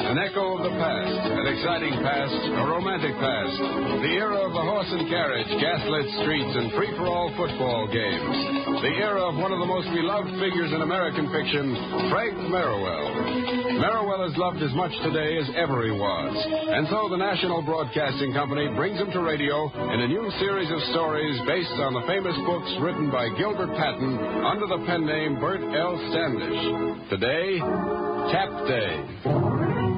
An echo of the past, an exciting past, a romantic past. The era of the horse and carriage, gaslit streets, and free-for-all football games. The era of one of the most beloved figures in American fiction, Frank Merriwell. Merriwell is loved as much today as ever he was. And so the National Broadcasting Company brings him to radio in a new series of stories based on the famous books written by Gilbert Patton under the pen name Bert L. Standish. Today, Tap Day.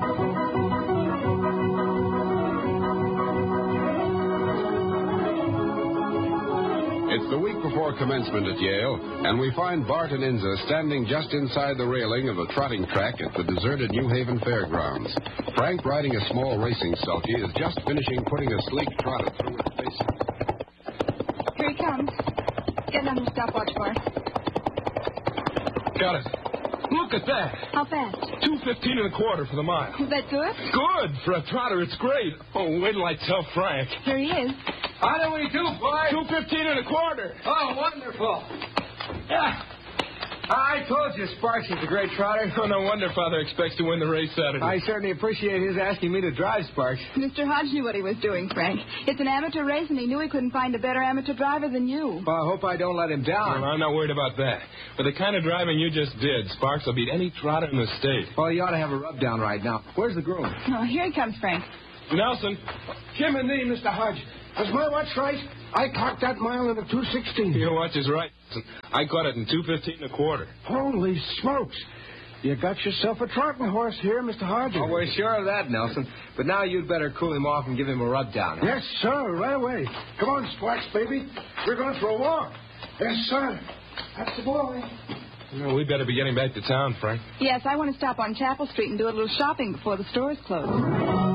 It's the week before commencement at Yale, and we find Bart and Inza standing just inside the railing of the trotting track at the deserted New Haven Fairgrounds. Frank, riding a small racing sulky, is just finishing putting a sleek trotter through his paces. Here he comes. Get on your stopwatch, Bart. Got it. Look at that. How fast? 2:15 for the mile. Is that good? Good. For a trotter, it's great. Oh, wait till I tell Frank. Here he is. How do we do, boy? 2:15 Oh, wonderful. Yeah. I told you Sparks is a great trotter. Oh, no wonder Father expects to win the race Saturday. I certainly appreciate his asking me to drive Sparks. Mr. Hodge knew what he was doing, Frank. It's an amateur race, and he knew he couldn't find a better amateur driver than you. Well, I hope I don't let him down. Well, I'm not worried about that. With the kind of driving you just did, Sparks will beat any trotter in the state. Well, you ought to have a rub down right now. Where's the groom? Oh, here he comes, Frank. Nelson. Jim and me, Mr. Hodge. Was my watch right? I clocked that mile in a 2:16. Your watch is right. I caught it in 2:15 Holy smokes. You got yourself a trotting horse here, Mr. Hodge. Oh, we're sure of that, Nelson. But now you'd better cool him off and give him a rub down. Yes, sir, right away. Come on, Sparks, baby. We're going for a walk. Yes, sir. That's the boy. No, we better be getting back to town, Frank. Yes, I want to stop on Chapel Street and do a little shopping before the stores close.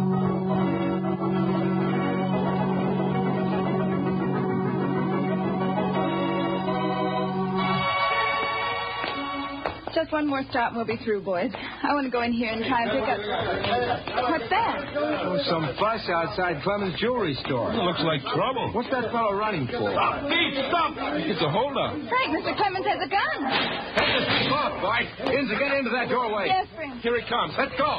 Just one more stop and we'll be through, boys. I want to go in here and try and pick up... What's that? Oh, some fuss outside Clemens' jewelry store. It looks like trouble. What's that fellow running for? Stop! Thief, stop! It's a holdup. Frank, Mr. Clemens has a gun. Head this thing off, boy. Inza, get into that doorway. Yes, Frank. Here he comes. Let's go.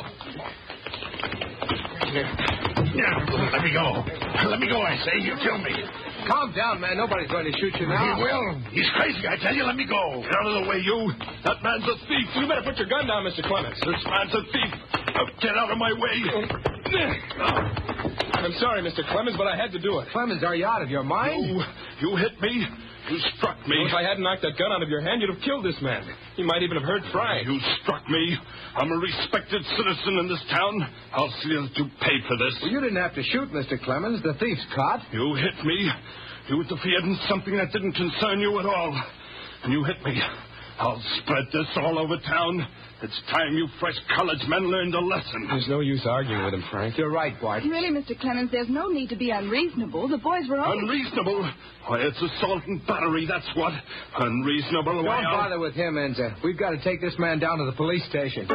Let me go. Let me go, I say. You kill me. Calm down, man. Nobody's going to shoot you now. He will. He's crazy, I tell you. Let me go. Get out of the way, you. That man's a thief. You better put your gun down, Mr. Clemens. This man's a thief. Now, get out of my way. I'm sorry, Mr. Clemens, but I had to do it. Clemens, are you out of your mind? You hit me. You struck me. Well, if I hadn't knocked that gun out of your hand, you'd have killed this man. You might even have hurt Frank. You struck me. I'm a respected citizen in this town. I'll see that you pay for this. Well, you didn't have to shoot, Mr. Clemens. The thief's caught. You hit me. You interfered in something that didn't concern you at all. And you hit me. I'll spread this all over town. It's time you fresh college men learned a lesson. There's no use arguing with him, Frank. You're right, Bart. Really, Mr. Clemens, there's no need to be unreasonable. The boys were all... Unreasonable? Why, it's assault and battery, that's what. Unreasonable. Don't bother with him, Enza. We've got to take this man down to the police station.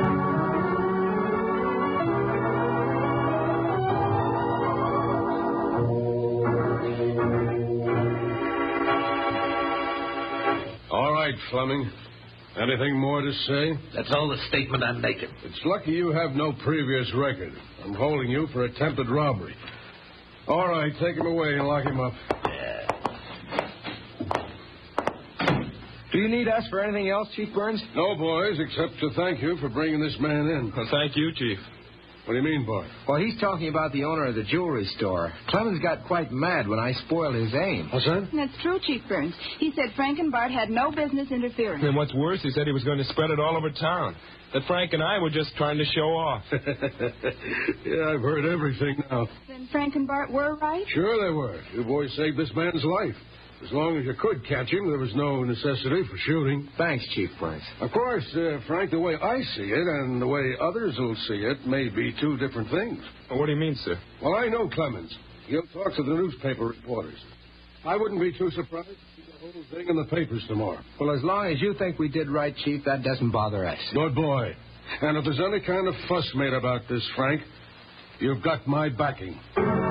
All right, Fleming. Anything more to say? That's all the statement I'm making. It's lucky you have no previous record. I'm holding you for attempted robbery. All right, take him away and lock him up. Do you need us for anything else, Chief Burns? No, boys, except to thank you for bringing this man in. Well, thank you, Chief. What do you mean, Bart? Well, he's talking about the owner of the jewelry store. Clemens got quite mad when I spoiled his aim. What's that? That's true, Chief Burns. He said Frank and Bart had no business interfering. And what's worse, he said he was going to spread it all over town. That Frank and I were just trying to show off. Yeah, I've heard everything now. Then Frank and Bart were right? Sure they were. You boys saved this man's life. As long as you could catch him, there was no necessity for shooting. Thanks, Chief Burns. Of course, Frank, the way I see it and the way others will see it may be two different things. Well, what do you mean, sir? Well, I know Clemens. He'll talk to the newspaper reporters. I wouldn't be too surprised to see the whole thing in the papers tomorrow. Well, as long as you think we did right, Chief, that doesn't bother us. Good boy. And if there's any kind of fuss made about this, Frank, you've got my backing.